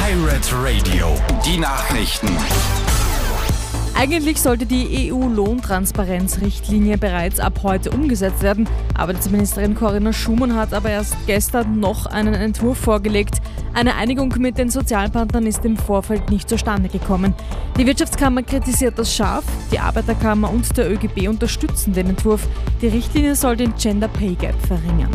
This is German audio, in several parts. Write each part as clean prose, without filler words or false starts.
Pirate Radio, die Nachrichten. Eigentlich sollte die EU-Lohntransparenzrichtlinie bereits ab heute umgesetzt werden. Arbeitsministerin Corinna Schumann hat aber erst gestern noch einen Entwurf vorgelegt. Eine Einigung mit den Sozialpartnern ist im Vorfeld nicht zustande gekommen. Die Wirtschaftskammer kritisiert das scharf, die Arbeiterkammer und der ÖGB unterstützen den Entwurf. Die Richtlinie soll den Gender Pay Gap verringern.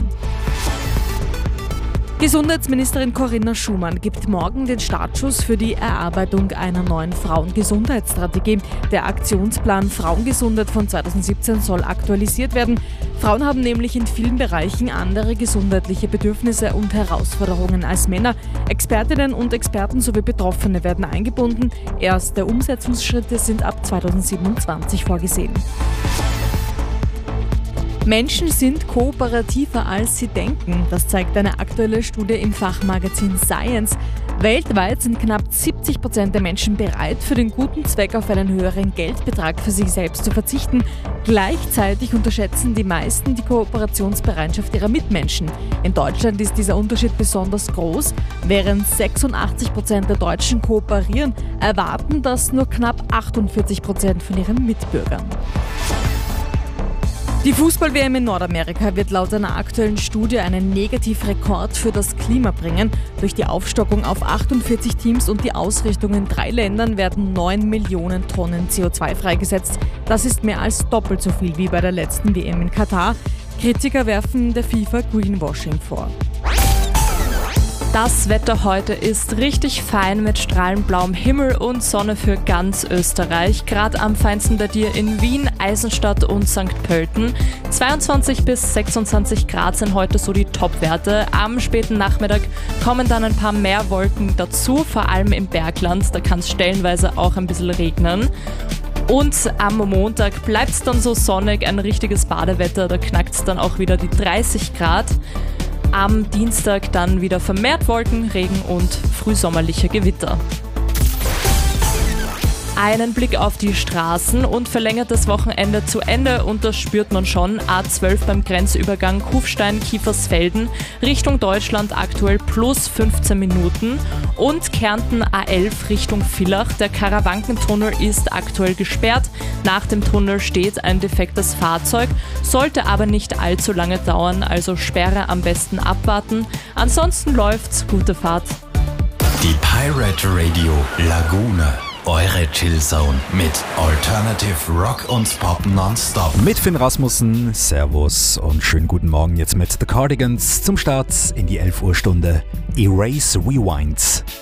Gesundheitsministerin Corinna Schumann gibt morgen den Startschuss für die Erarbeitung einer neuen Frauengesundheitsstrategie. Der Aktionsplan Frauengesundheit von 2017 soll aktualisiert werden. Frauen haben nämlich in vielen Bereichen andere gesundheitliche Bedürfnisse und Herausforderungen als Männer. Expertinnen und Experten sowie Betroffene werden eingebunden. Erste Umsetzungsschritte sind ab 2027 vorgesehen. Menschen sind kooperativer, als sie denken. Das zeigt eine aktuelle Studie im Fachmagazin Science. Weltweit sind knapp 70% der Menschen bereit, für den guten Zweck auf einen höheren Geldbetrag für sich selbst zu verzichten. Gleichzeitig unterschätzen die meisten die Kooperationsbereitschaft ihrer Mitmenschen. In Deutschland ist dieser Unterschied besonders groß. Während 86% der Deutschen kooperieren, erwarten das nur knapp 48% von ihren Mitbürgern. Die Fußball-WM in Nordamerika wird laut einer aktuellen Studie einen Negativrekord für das Klima bringen. Durch die Aufstockung auf 48 Teams und die Ausrichtung in 3 Ländern werden 9 Millionen Tonnen CO2 freigesetzt. Das ist mehr als doppelt so viel wie bei der letzten WM in Katar. Kritiker werfen der FIFA Greenwashing vor. Das Wetter heute ist richtig fein mit strahlend blauem Himmel und Sonne für ganz Österreich. Gerade am feinsten bei dir in Wien, Eisenstadt und St. Pölten. 22 bis 26 Grad sind heute so die Topwerte. Am späten Nachmittag kommen dann ein paar mehr Wolken dazu, vor allem im Bergland. Da kann es stellenweise auch ein bisschen regnen. Und am Montag bleibt es dann so sonnig, ein richtiges Badewetter. Da knackt es dann auch wieder die 30 Grad. Am Dienstag dann wieder vermehrt Wolken, Regen und frühsommerliche Gewitter. Einen Blick auf die Straßen und verlängertes Wochenende zu Ende und das spürt man schon. A12 beim Grenzübergang Kufstein-Kiefersfelden Richtung Deutschland aktuell plus 15 Minuten und Kärnten A11 Richtung Villach. Der Karawankentunnel ist aktuell gesperrt. Nach dem Tunnel steht ein defektes Fahrzeug, sollte aber nicht allzu lange dauern, also Sperre am besten abwarten. Ansonsten läuft's, gute Fahrt. Die Pirate Radio Lagune. Eure Chillzone mit Alternative Rock und Pop nonstop. Mit Finn Rasmussen, Servus und schönen guten Morgen jetzt mit The Cardigans zum Start in die 11 Uhr Stunde Erase Rewind.